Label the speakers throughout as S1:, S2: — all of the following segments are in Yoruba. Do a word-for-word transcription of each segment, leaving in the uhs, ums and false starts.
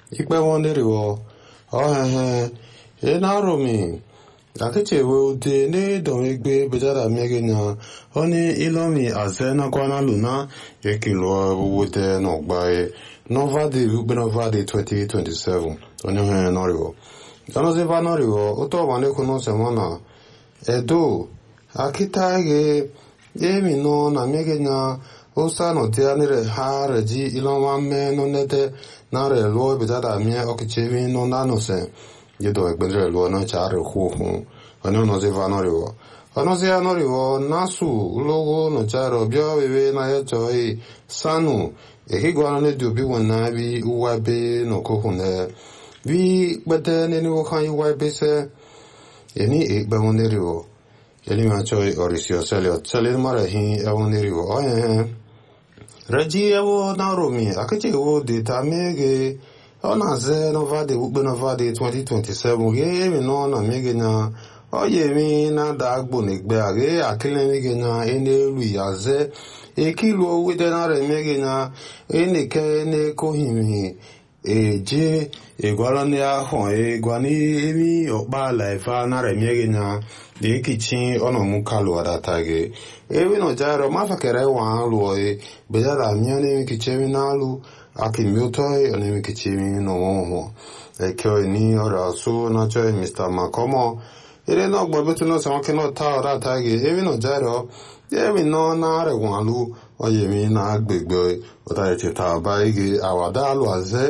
S1: ikpe wonderiwo ohehe enarumi akechewe ude ne domegbe bejara megenya oni ilomi azena kwana luna ekilo wude no gbae nova de nova de twenty twenty-seven onye noriwo kanoze va noriwo uto wane kuno semana edo akita ge emi no na megenya osa no tianire ha reji iloma me no nete na re lo bejara mi okichewi no nanose yedo egbedre lo na chare huhu ono no ze va noriwo ono ze noriwo nasu logo no charo bio bebe na yechoi sanu ekigwana ne dubi wona bi uwabe no kohune bi bete ne ni wokan uwabe se eni e ba woneriwo yeli ma choi orisio selio selil mara hi e woneriwo oye reji ewo na romi akache wo de tamege ona ze no vade ugbe no vade twenty twenty-seven ge mi no na mege na oye mi na da agbo negbe age akile mege na enelu yaze ekilo wede na re mege na enike ne kohimi eje egwala ne ahon egwani emi okpa laifa na re mege na de kichin ono mu kalu adatage ewi no jaro mafakere wa lu e bejara miane mi kichemi na lu akimutoi onemi kichimi no mo ekyo ni ora so na choi Mister Makomo ire no gbobetu no so kino ta ora ta ge ewi no jaro ewi no na re wanlu oyemi na agbegbe ota eche ta ba ige awada alu aze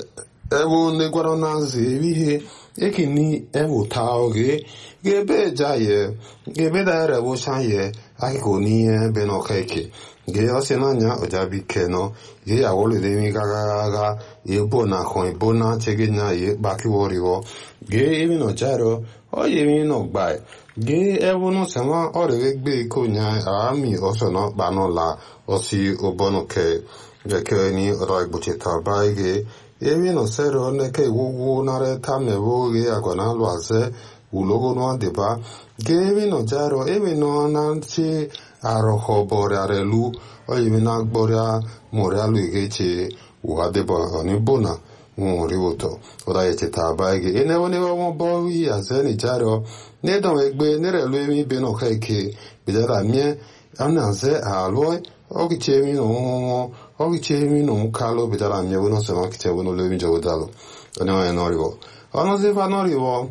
S1: ewo ne gwaro na ze ewi he ekini ewo ta oge gebe jaye gebe da re wo shaye akiko ni e be no keke ge osenanya ojabi keno ge awole de mi gaga ga ebo na ko ebo na chege na ye baki woriwo ge emi no jaro oye mi no gba ge ewo no sama ore gbe ko nya ami oso no ba no la osi obono ke ge ke ni ro igbuche ta ba ge emi no sero ne ke wuwu na re ta me wo ge agona lo ase ulogo no deba ge emi no jaro emi no na chi aroho borare lu oyimi na gboria moralu igeche uadeba onibona woriwoto oda yecheta baige ene woni wo bowi azeni jaro ne don egbe ne relu emi be no keke bidara mie anaze aloi ogichemi no ogichemi no kalo bidara mie wono se makiche wono lemi jodalo ona enoriwo ono ze vanoriwo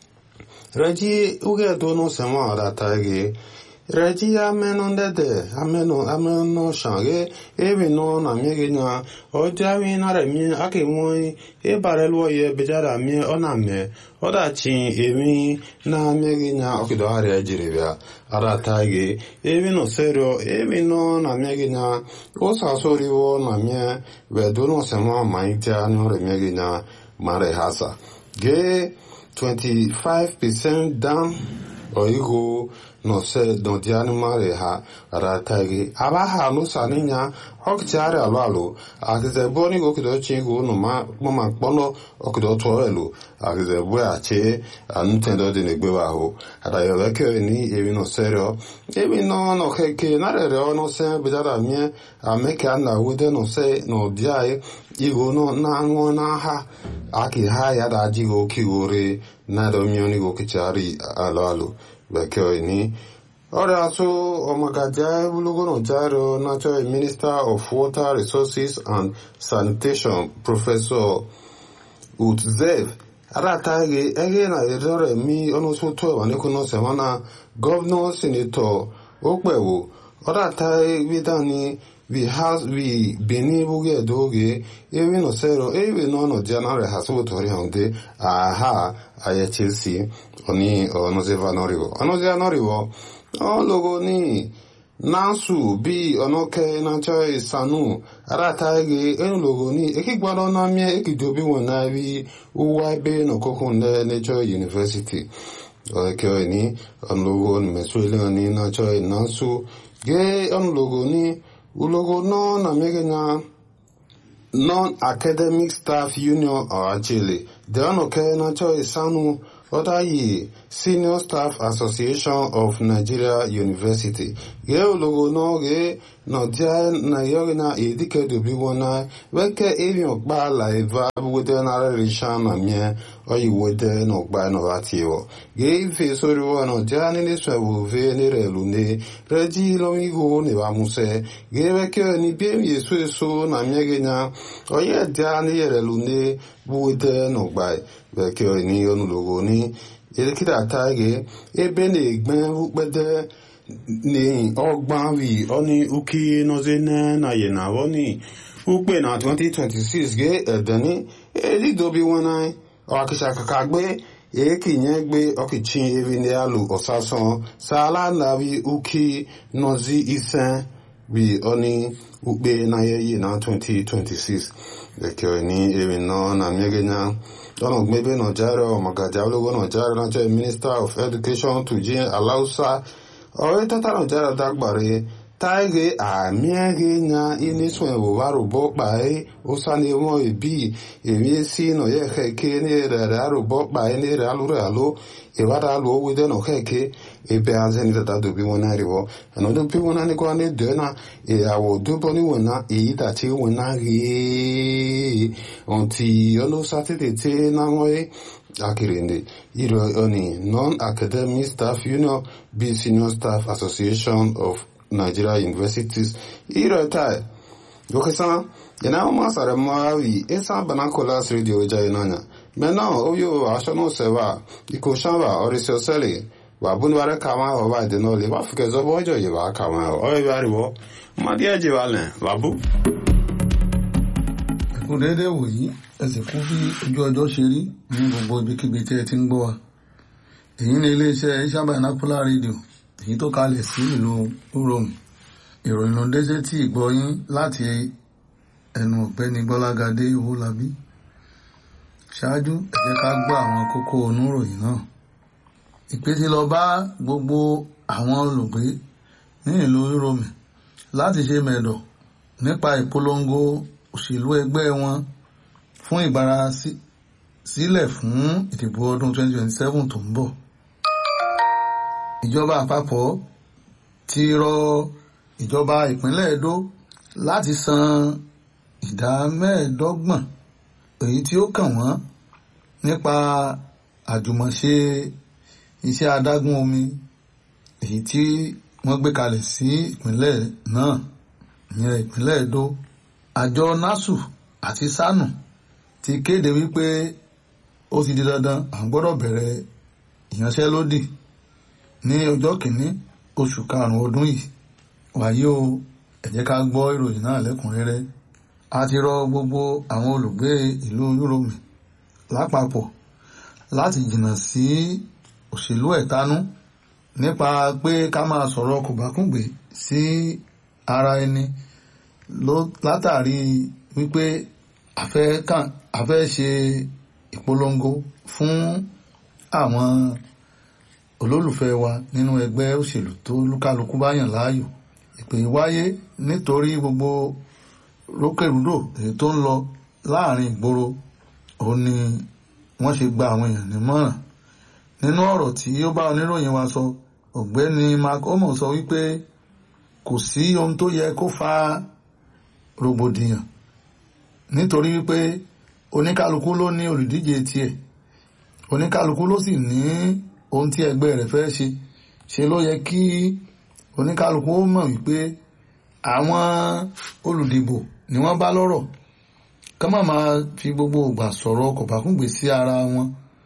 S1: reji uge dono sema adatage reji ameno ndede ameno ameno shange ebi no na miege nya ojawi na re mi ake moi e barelo ye bejara mi ona me oda chi emi na miege nya okido are ajiribia ara tage ebi no serio ebi no na miege nya o sa sori wo na mie we do no sema maita no re miege nya mare hasa ge twenty-five percent down oigo no se don dianu mare ha ratagi abaha no saninya okchare alalo akize boni go kido chingu no ma mama pono okido toelu akize bo ache antendo de negbewa ho ada yo leke ni ebi no serio ebi no no keke na re no se bidara mie ameka na wude no se no diai igo no na ngo na ha aki ha ya da jigo kigore na do mioni go kichari alalo Bekyo ni ora so omagaja bulugo no jaro natural Minister of Water Resources and Sanitation Professor Utzev aratage ege na erore mi ono so to wa ne kuno semana Governor Senator Okpewo ora tai bidani we has we beni buge doge ewe no sero ewe no no janare hasu tori honde aha aye Chelsea oni ono zeva noriwo ono zeva noriwo o logo ni nasu bi ono ke na choi sanu arata ege en logo ni ekigbalo na mi ekidobi wona bi uwa be no kokunde ne choi university o ke ni on logo ni mesuele ni na choi nasu ge on logo ni ulogo no na megena non-academic staff union or actually the ono ke na choi sanu oda yi Senior Staff Association of Nigeria University ge ulogo no ge no dia na yogina edike dobi wona weke evi okpa live wede na relishan na mie oyi wede no gba no atiwo ge fe sori wona dia ni le swawo ve ni relu ne reji lo mi go ne ba muse ge weke ni bi mi eso eso na mie genya oye dia ni relu ne wede no gba weke ni onu logo ni edikita tage ebe na egben ukpede ni ọgbọ́n rí ọní uki nọzene na yena wọ́ni ukpe na twenty twenty-six gé ẹ̀dẹ̀ ní elidobi wọn náà ọkìṣà kàkà gbé èékì yẹn gbé ọkìchí evi ní alù ọ̀sásán sàálà lárí uki nọzi isen rí ọní ukpe na yẹyẹ na twenty twenty-six ẹ̀kẹ́ ní evi náà na mẹ́gẹ́nyà ọ̀nà gbẹ́bẹ́ nàìjíríà ọmọgàjà olówó nàìjíríà náà jẹ́ minister of education Tujin Alausa ọ̀rẹ́ tátàrà jára dágbàre táìgé àmìẹ́gé nya inísùn ẹ̀wòwá rògbọ́ pàẹ́ ó sáni wọn ìbí èmi sí nà yẹ kẹ́kẹ́ ní rẹ̀ àrògbọ́ pàẹ́ ní rẹ̀ alúrẹ̀ àló ìwádà alú owó dẹ́nà kẹ́kẹ́ ebe azẹ́ni tàtà dòbí wọn náà rìwọ́ ẹ̀nà dòbí wọn náà ní kọ́ ní dẹ́nà ìyàwó dúbọ́ níwọ̀n náà èyí tàtí wọn náà rí ọ̀ntì ọlọ́sátìtì náà wọ́n yé akirinde iro oni non-academic staff union B Senior Staff Association of Nigeria Universities iro tai yokesan yana ma sare mawi esa banakola radio jainanya mena oyo ashono sewa iko shamba orisio sele wa bunware kama o ba de no le wa fuke zo bojo ye wa kama o e bari wo ma dia je wale babu
S2: ko dede wo yi ẹsẹ̀ kú bí ojú ọjọ́ ṣe rí ní gbogbo ibikíbi tí ẹ ti ń gbọ́ wa. èyí ni iléeṣẹ́ Ishan Binocular Radio èyí tó kalẹ̀ sí ìlú Uromi. ìròyìn ló déṣe tí ìgbọ́ yín láti ẹnu ọ̀gbẹ́ni Gbọ́lágadé Owólabí. ṣáájú ẹ jẹ́ ká gbọ́ àwọn kókó oníròyìn náà. ìpè ti lọ bá gbogbo àwọn olùgbé ní ìlú Uromi láti ṣe mẹ̀dọ̀ nípa ìpolongo òṣèlú ẹgbẹ́ wọn fún ìgbára sílẹ̀ fún ìdìbò ọdún twenty twenty-seven tó ń bọ̀. ìjọba àpapọ̀ ti rọ ìjọba ìpínlẹ̀ Edo láti san ìdá mẹ́ẹ̀ẹ́dọ́gbọ̀n èyí tí ó kàn wọ́n nípa àjùmọ̀ṣe iṣẹ́ adágún omi èyí tí wọ́n gbé kalẹ̀ sí ìpínlẹ̀ náà ìyẹn ìpínlẹ̀ Edo. àjọ NASU àti SANU ti kéde wípé ó ti di dandan à ń gbọ́dọ̀ bẹ̀rẹ̀ ìyanṣẹ́lódì ní ọjọ́ kìíní oṣù karùn-ún ọdún yìí. wàyí o ẹ jẹ́ ká gbọ́ ìròyìn náà lẹ́kùnrẹ́rẹ́. a ti rọ gbogbo àwọn olùgbé ìlú Uromi lápapọ̀ láti jìnnà sí òṣèlú ẹ̀tanú nípa pé ká máa sọ̀rọ̀ kòbákùngbé sí ara ẹni látàrí wípé a fẹ́ ṣe ìpolongo fún àwọn olólùfẹ́ wa nínú ẹgbẹ́ òṣèlú tó lúkálukú bá yàn láàyò. ìpè wáyé nítorí gbogbo rókèrúdò èyí tó ń lọ láàrin ìgboro òun ni wọ́n ṣe gba àwọn èèyàn nímọ̀ràn. nínú ọ̀rọ̀ tí ó bá oníròyìn wa sọ, ọ̀gbẹ́ni Mark Omo sọ wípé kò sí ohun tó yẹ kó fa rògbòdìyàn nítorí wípé oníkálukú ló ní olùdíje tiẹ̀, oníkálukú ló sì ní ohun tí ẹgbẹ́ rẹ̀ fẹ́ ṣe. ṣe ló yẹ kí oníkálukú ó mọ̀ wípé àwọn olùdìbò ni wọ́n bá lọ́rọ̀, ká má máa fi gbogbo ìgbà sọ̀rọ̀ kòbákùngbé sí ara wọn,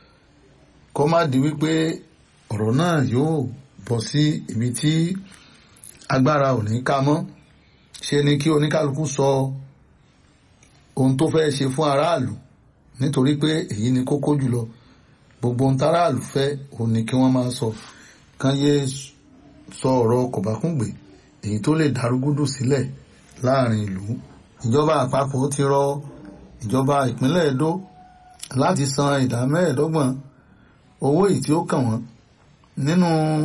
S2: kó má di wípé ọ̀rọ̀ náà yóò bọ́ sí ibi tí agbára ò ní ká mọ́. ṣe ni kí oníkálukú sọ ohun tó fẹ́ ṣe fún aráàlú, nítorí pé èyí ni kókó jùlọ. gbogbo ohun táráàlú fẹ́ òun ni kí wọ́n máa sọ, kán yé sọ ọ̀rọ̀ kòbákùngbé èyí tó lè dárúgúdù sílẹ̀ láàrin ìlú. ìjọba àpapọ̀ ti rọ ìjọba ìpínlẹ̀ Edo láti san ìdá mẹ́ẹ̀ẹ́dọ́gbọ̀n owó èyí tí ó kàn wọ́n nínú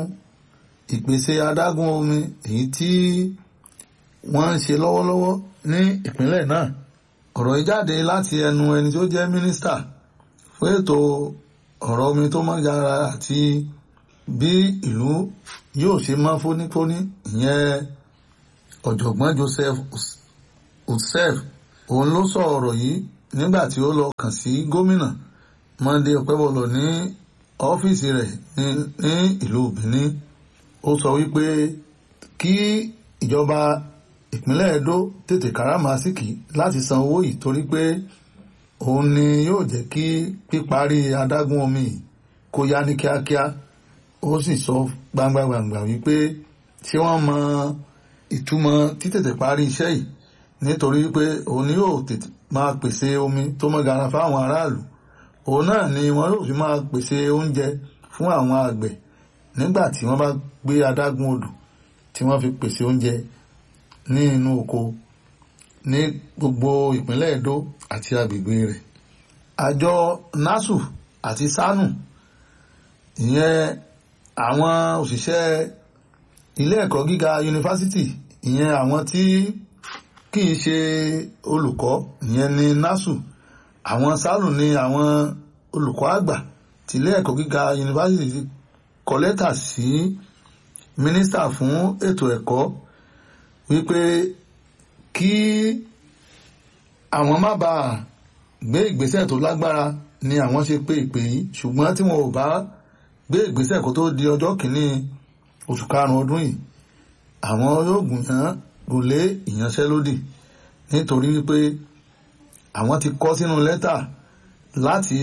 S2: ìpèsè adágún omi èyí tí wọ́n ń ṣe lọ́wọ́lọ́wọ́ ní ìpínlẹ̀ náà. ọ̀rọ̀ yìí jáde láti ẹnu ẹni tó jẹ́ mínísítà fún ètò ọ̀rọ̀ omi tó mọ́ yára àti bí ìlú yóò ṣe mọ́ fónífóní, ìyẹn ọ̀jọ̀gbọ́n Joseph Utsef òun ló sọ ọ̀rọ̀ yìí nígbà tí ó lọ kàn sí gómìnà Monday Okpebholo ní ọ́fíìsì rẹ̀ ní, ní ìlú Benin. Ó sọ wípé kí ìjọba ìpínlẹ̀ Edo tètè káràmásìkì láti san owó yìí torí pé òun ni yóò jẹ́ kí píparí adágún omi kó yá ní kíákíá. Ó sì sọ gbangba-gbangba wípé ṣé wọ́n mọ ìtumọ̀ títètè parí iṣẹ́ yìí nítorí pé òun ni yóò tètè máa pèsè omi tó mọ́ gara fáwọn aráàlú. Òun náà ni wọ́n yóò fi máa pèsè oúnjẹ fún àwọn àgbẹ̀ nígbà tí wọ́n bá gbé adágún odò tí wọ́n fi pèsè oúnjẹ ní inú oko ní gbogbo ìpínlẹ̀ Edo àti agbègbè rẹ̀. Àjọ NASU àti SANU, ìyẹn àwọn òṣìṣẹ́ ilé ẹ̀kọ́ gíga yunifásitì, ìyẹn àwọn tí kìí ṣe olùkọ́, ìyẹn ni NASU. Àwọn SANU ni àwọn olùkọ́ àgbà tí ilé ẹ̀kọ́ gíga yunifásitì kọ lẹ́tà sí mínísítà fún ètò ẹ̀kọ́ wípé kí àwọn má bàa gbé ìgbésẹ̀ tó lágbára ni àwọn ṣe pé ìpè yìí, ṣùgbọ́n tí wọn ò bá gbé ìgbésẹ̀ kó tó di ọjọ́ kìíní oṣù karùn-ún ọdún yìí, àwọn yóò gùnyàn gùnlé ìyanṣẹ́lódì nítorí wípé àwọn ti kọ sínú lẹ́tà láti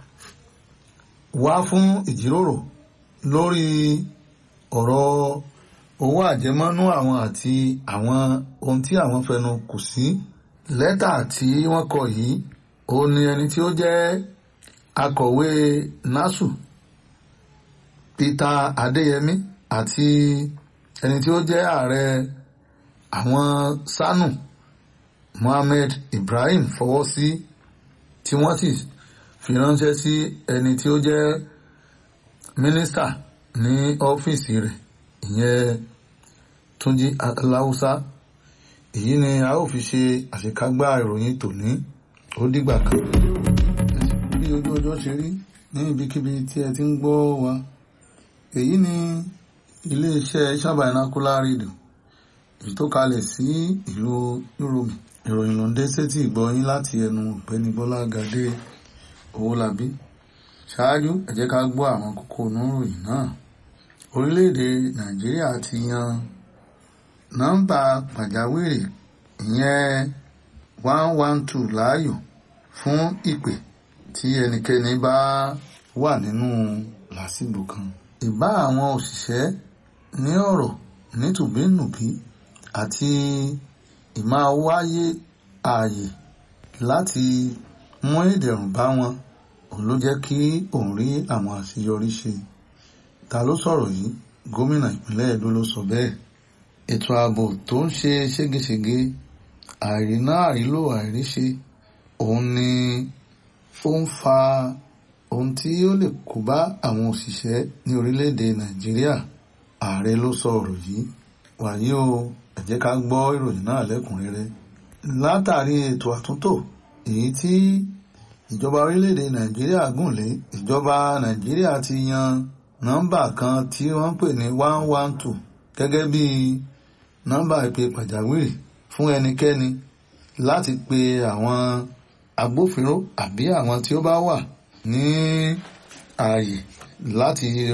S2: wá fún ìjíròrò lórí ọ̀rọ̀ owó àjẹmọ́nú àwọn àti àwọn ohun tí àwọn fẹnu kò sí. Lẹ́tà tí wọ́n kọ yìí, ó ní ẹni tí ó jẹ́ akọ̀wé NASU Peter Adéyẹmí àti ẹni tí ó jẹ́ ààrẹ àwọn SANU Mohammed Ibrahim fọwọ́ sí, tí wọ́n sì fi ránṣẹ́ sí ẹni tí ó jẹ́ mínísítà ní ọ́fíìsì rẹ̀, ìyẹn Túnjí Aláùsá. Èyí ni a ó fi ṣe àṣekágbá ìròyìn tòní. Ó dìgbà kan. Bí ojú ọjọ́ ṣe rí ní ibikíbi tí ẹ ti ń gbọ́ wa, èyí ni iléeṣẹ́ Binocular Radio èyí tó kalẹ̀ sí ìlú Yorùbá. Ìròyìn ló ń dé sétí ìgbọ́yín láti ẹnu ọ̀gbẹ́ni Bọ́lá Gàdé Owólabí. Ṣáájú ẹ jẹ́ ká gbọ́ àwọn kókó oníròyìn náà. Orílẹ̀-èdè Nàìjíríà ti yan nọ́mbà pàjáwìrì ìyẹn one one two láàyò fún ìpè tí ẹnikẹ́ni bá wà nínú làásìgbò kan. Ìbá àwọn òṣìṣẹ́ ní ọ̀rọ̀ nítùbínùbí àti ìmáa wáyé ààyè láti mú ìdẹ̀rùn bá wọn, òun ló jẹ́ kí òun rí àwọn àṣeyọrí ṣe. Ta ló sọ̀rọ̀ yìí? Gómìnà ìpínlẹ̀ Edo ló sọ bẹ́ẹ̀. Ètò ààbò tó ń ṣe ségesège, àìríná àìrílò àìríṣe, òun ni ó ń fa ohun tí ó lè kó bá àwọn òṣìṣẹ́ ní orílẹ̀-èdè Nàìjíríà. Ààrẹ ló sọ ọ̀rọ̀ yìí. Wàyí o, ẹ jẹ́ ká gbọ́ ìròyìn náà lẹ́kùnrẹ́rẹ́. Látàrí ètò àtúntò èyí tí ìjọba orílẹ̀-èdè Nàìjíríà gùn lé, ìjọba Nàìjíríà ti yan nọ́mbà kan tí wọ́n ń pè ní one one two gẹ́gẹ́ bí nọ́mbà ìpè pàjáwìrì fún ẹnikẹ́ni láti pe àwọn agbófinró àbí àwọn tí ó bá wà ní ààyè láti